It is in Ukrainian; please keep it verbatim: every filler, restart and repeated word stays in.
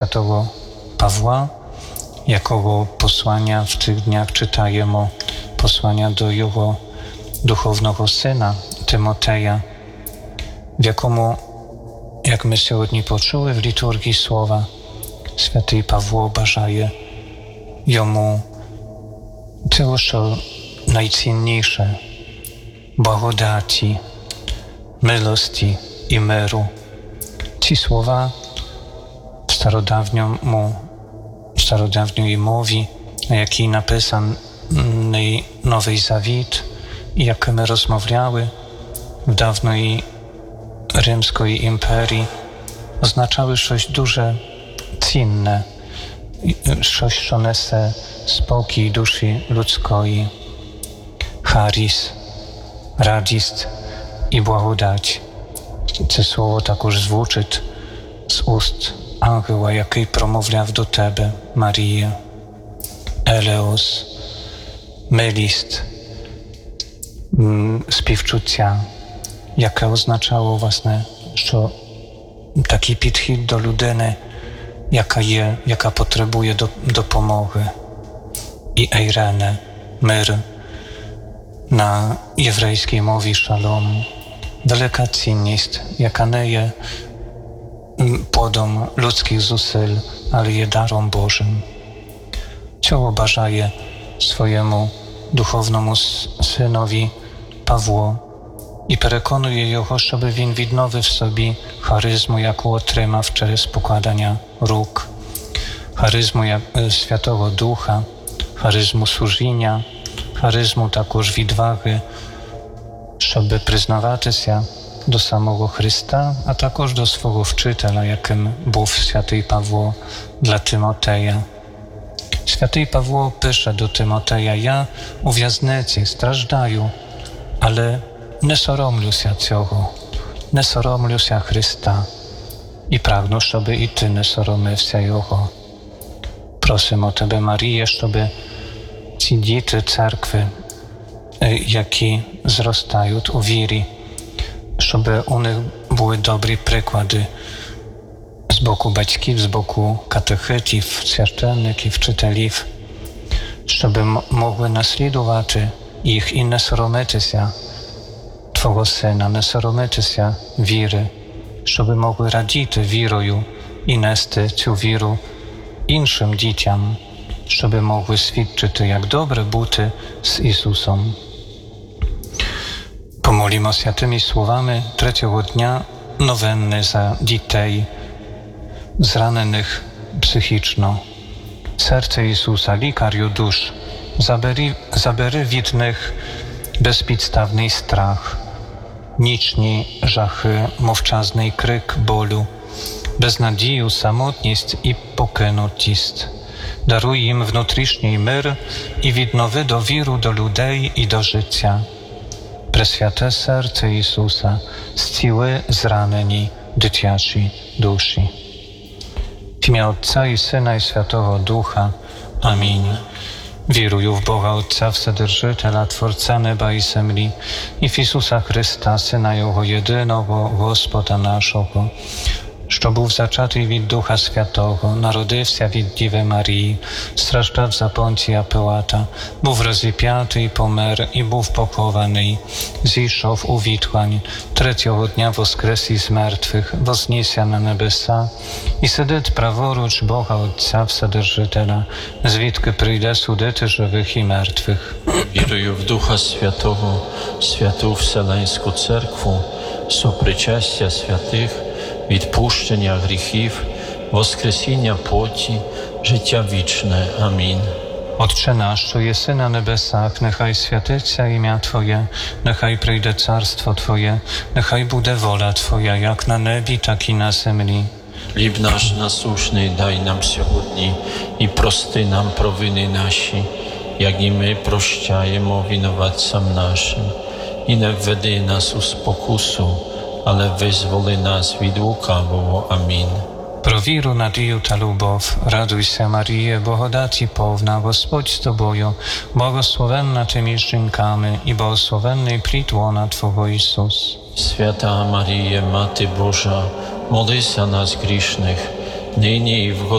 Świętego Pawła, jakogo posłania w tych dniach czytajemy posłania do jego duchownego syna Tymoteja, w jakomu, jak my сьогодні почули в liturgii słowa, Święty Pawło bажає йому те, що найцінніше – благодаті, милості і миру. Ці слова w starodawniому, w starodawniej mowie, na jakiej napisany Nowy Zawit i jak my rozmawiały w dawnej rzymskiej imperii, oznaczały coś duże, cenne, coś, co nese spokój duszy ludzkiej, charis, radość i błagodać. Це słowo також звучить з уст ангела, який промовляв до тебе, Марія. Елеос, милість, співчуття, яке означало, власне, що такий підхід до людини, яка є, яка потребує допомоги. І ейрене, мир, на єврейській мові шалом, wielka цінність, яка не є плодом людських зусиль, але є даром Божим. Цього бажає своєму духовному синові Павло і переконує його, щоб він відновив собі харизму, яку отримав через покладання рук, харизму Святого Духа, харизму служіння, харизму також відваги, щоб признаватися до самого Христа, а також до свого вчителя, яким був Святий Павло для Тимотея. Святий Павло пише до Тимотея: «Я у в'язниці страждаю, але не соромлюся цього, не соромлюся Христа і прагну, щоб і ти не соромився Його». Просимо Тебе, Маріє, щоб ці діти церкви, які зростають у вірі, щоб у них були добрі приклади з боку батьків, з боку катехитів, священників, вчителів, щоб могли наслідувати їх і не соромитися Твого Сина, не соромитися віри, щоб могли радіти вірою і нести цю віру іншим дітям, щоб могли свідчити, як добре бути з Ісусом. Pomolimoся tymi słowami trzeciego dnia nowenny za dzieci zranionych psychiczno. Serce Jezusa, likariu dusz, zaberi, zaberi widnych bezpodstawny strach, niczni żachy, mowczazny kryk bólu, beznadzieju, samotność i pokynutość. Daruj im внутрішній мир і віднови довіру до людей і до життя. Пресвяте серце Ісуса, зціли зранені дитячі душі. W imię Otca i Syna i Świętego Ducha. Amin. Wieruję w Boga Otca Wседержителя, Tworca nieba i землі, і в Ісуса Христа, Сина Його єдиного, Господа нашого, що був зачатий від Духа Святого, народився від Діви Марії, страждав за Понтія Пилата, був розіп'ятий, помер і був похований, зійшов у відхлань, третього дня воскрес із мертвих, вознісся на небеса і сидить праворуч Бога Отця Вседержителя, звідки прийде судити живих і мертвих. Вірую в Духа Святого, Святу Вселенську Церкву, сопричастя святих, відпущення гріхів, воскресіння плоті, життя вічне. Амінь. Отче наш, що єси на небесах, нехай святиться ім'я Твоє, нехай прийде царство Твоє, нехай буде воля Твоя, як на небі, так і на землі. Хліб наш насущний дай нам сьогодні, і прости нам провини наші, як і ми прощаємо винуватцям нашим. І не введи нас у спокусу, ale wyzwoli nas від лукавого. Амінь. Про віру, надію та любов, радуйся, Маріє, благодаті повна, Господь з тобою, благословенна ти між жінками, і благословенний плід лона Твого Ісус. Свята Маріє, Мати Божа, молись за нас грішних, nyní i v